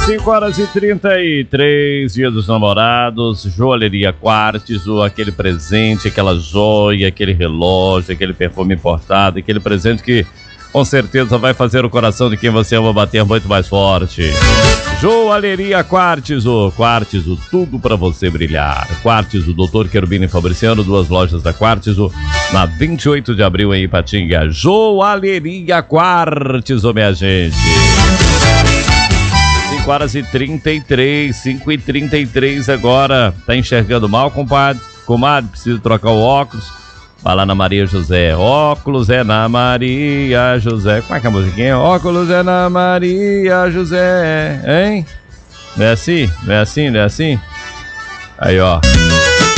5h33, Dia dos Namorados, Joalheria Quartzo, aquele presente, aquela joia, aquele relógio, aquele perfume importado, aquele presente que com certeza vai fazer o coração de quem você ama bater muito mais forte. Joalheria Quartzo, Quartzo, tudo pra você brilhar. Quartzo, Dr. Querubino e Fabriciano, 2 lojas da Quartzo, na 28 de abril em Ipatinga. Joalheria Quartzo, minha gente. 5h33 agora. Tá enxergando mal, compadre? Comadre, preciso trocar o óculos. Vai lá na Maria José. Óculos é na Maria José. Como é que é a musiquinha? Óculos é na Maria José. Hein? Não é assim? Não é assim? Não é assim? Aí, ó.